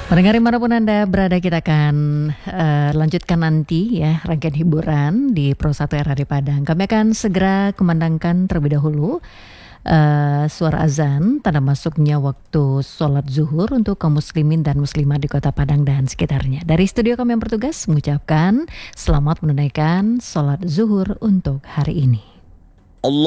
Pendengar dimanapun Anda berada, kita akan lanjutkan nanti ya rangkaian hiburan di Pro 1 RRI Padang. Kami akan segera kumandangkan terlebih dahulu suara azan tanda masuknya waktu sholat zuhur untuk kaum muslimin dan muslimat di kota Padang dan sekitarnya. Dari studio kami yang bertugas mengucapkan selamat menunaikan sholat zuhur untuk hari ini.